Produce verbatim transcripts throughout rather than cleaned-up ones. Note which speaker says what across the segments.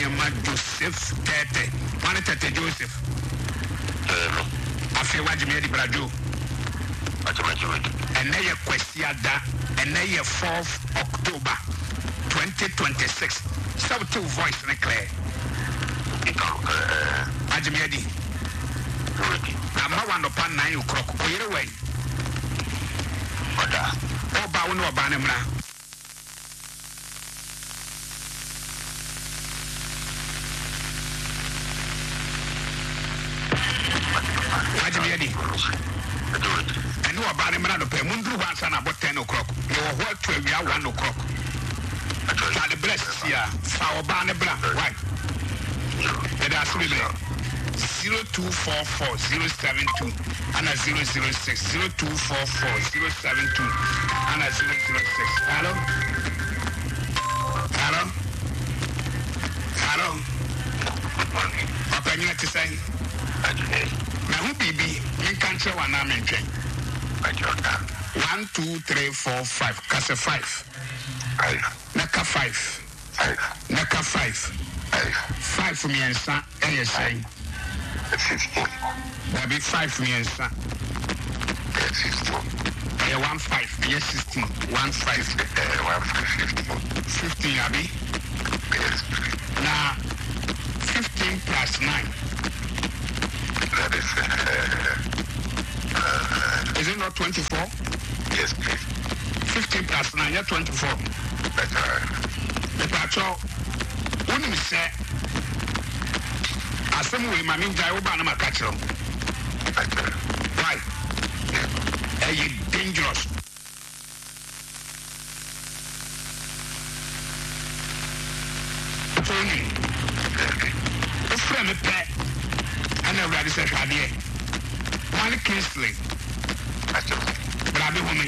Speaker 1: ma Joseph Tete. One Tete Joseph. After what you made Brajo. And now your question that, and now your fourth October twenty twenty-six. So two voice in a clear. Ajimedi. I'm not one upon nine o'clock. Go your way. Oh, Bow no Banamra. Ajimedi. I know about him around the pay. Mundu once and about ten o'clock. You were what to be at one o'clock. Charlie bless here. Sour banner black. Why? It has to be there. Zero two four four zero seven two and a zero zero six zero two four four zero seven two and a zero zero six. Hello? Hello? Hello? Open your to say. Now who be be in country one I'm in train. One, two, three, four, five. Kasa five. Five. Naka five. Five. Naka five. Five. Five for me and son. A S A. Fifteen. That be five for me and son. Fifteen. Yeah, one five. Yes, sixteen. One five. One five. Fifteen. Fifteen. Abi. Yes. Now, fifteen plus nine. That is. Uh, uh, is it not twenty-four? Yes, please. Fifteen plus nine. You're twenty-four. That's all right. The patrol. When you say. Some way, my ninja, Obama catch them. Why? Are you dangerous? Tony, a friend of pet, and a radical idea. One Kingsley. Brother woman.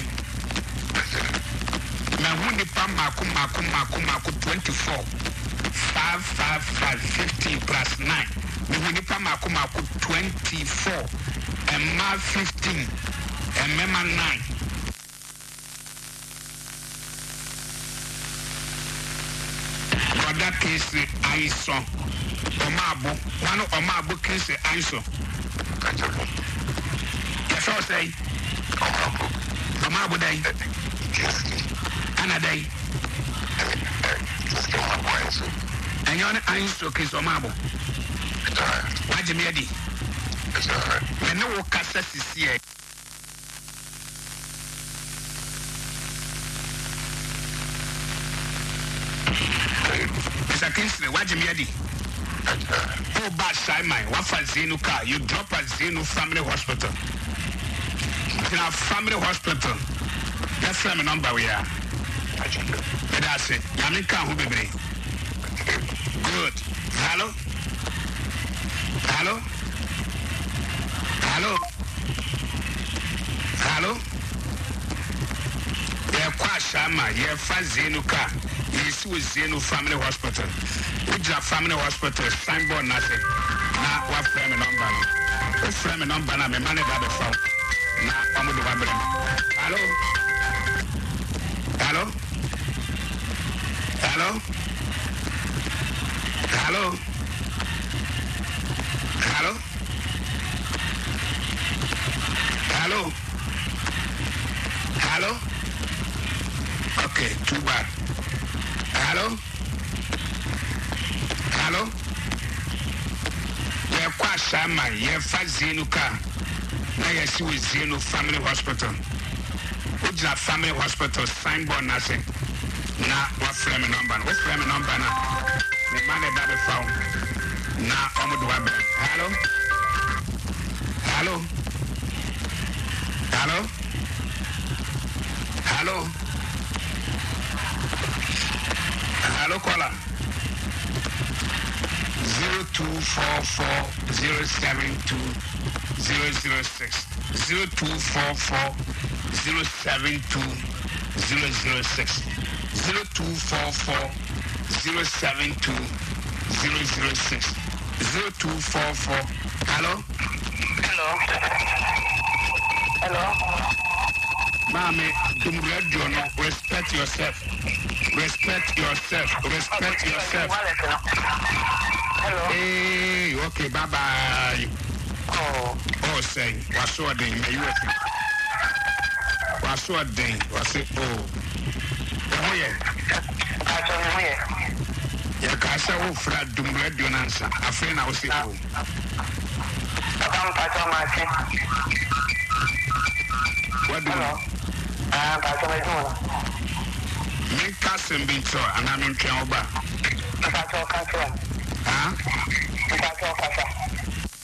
Speaker 1: Now, when the Pam Makum Makum Makum Makum twenty-four, five, five, five, fifteen plus nine. We will need to twenty-four and ma fifteen and mema nine. For that case, I saw Omabo, one of Omabo case, I saw. Yes, I say Omabo day, Anna day, and you're an saw case Omabo. Why Jimmy Eddie? And no Cassa is here. Mister Kingsley, why Jimmy Eddie? Oh, bad Simon, what for Zenuka? You drop at Zenu Family Hospital. In our family hospital. That's the number we are. That's it. Yamika who be good. Hello? Hello? Hello? Hello? Yeah, Kwashama, yeah, Fazenuka. Yes, with Zenu Family Hospital. Which are family hospital, signboard nothing. Now, what frame a number? What frame a number? I'm a man about the phone. Now, I'm with the Wabber. Hello? Hello? Hello? Hello? Hello? Hello? Hello? Okay, too bad. Hello? Hello? We're quite Sama, you're fast Zenuka. Now you see with Zenu Family Hospital. Which is a family hospital, signboard nothing. Now, what frame a number? What frame a number now? The money that we found. Now, I'm going to do a bit. Hello? Hello? Hello? Hello? Hello, caller. Zero two four four zero seven two zero zero six zero two four four zero seven two zero zero six zero two four four zero seven two zero zero six zero two four four. Hello?
Speaker 2: Hello? Hello?
Speaker 1: Mommy, do not respect yourself. Respect yourself. Respect yourself. Okay, bye bye.
Speaker 2: Oh.
Speaker 1: Oh, say, what's your thing? May you see? What's your thing? What's it? Oh. Oh, yeah.
Speaker 2: I don't know where.
Speaker 1: Yeah, Casa will frat do red answer. A friend, I will say, oh.
Speaker 2: I'm Pacho Martin.
Speaker 1: What do you know?
Speaker 2: I'm Pacho Martin.
Speaker 1: Me cousin be so, and I'm in Canada.
Speaker 2: Pacho Casa.
Speaker 1: Huh?
Speaker 2: Pacho Casa.